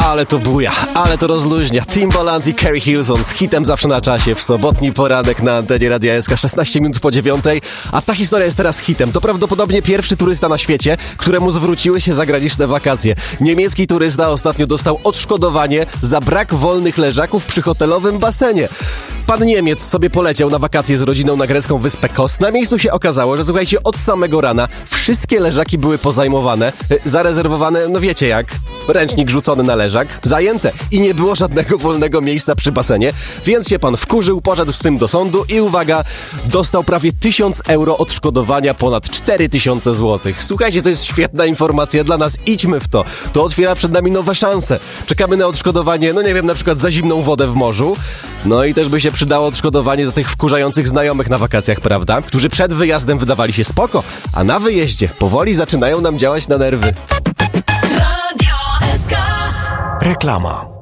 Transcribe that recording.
Ale to buja, ale to rozluźnia. Timbaland i Keri Hilson z hitem zawsze na czasie w sobotni poranek na antenie Radia SK 16 minut po 9. A ta historia jest teraz hitem. To prawdopodobnie pierwszy turysta na świecie, któremu zwróciły się zagraniczne wakacje. Niemiecki turysta ostatnio dostał odszkodowanie za brak wolnych leżaków przy hotelowym basenie. Pan Niemiec sobie poleciał na wakacje z rodziną na grecką wyspę Kos. Na miejscu się okazało, że słuchajcie, od samego rana wszystkie leżaki były pozajmowane, zarezerwowane, no wiecie jak, ręcznik rzucony na leżak, zajęte i nie było żadnego wolnego miejsca przy basenie, więc się pan wkurzył, poszedł z tym do sądu i uwaga, dostał prawie 1000 euro odszkodowania, ponad 4000 złotych. Słuchajcie, to jest świetna informacja dla nas, idźmy w to. To otwiera przed nami nowe szanse. Czekamy na odszkodowanie, no nie wiem, na przykład za zimną wodę w morzu, no i też by się przydało odszkodowanie za tych wkurzających znajomych na wakacjach, prawda? Którzy przed wyjazdem wydawali się spoko, a na wyjeździe powoli zaczynają nam działać na nerwy. Radio SK. Reklama.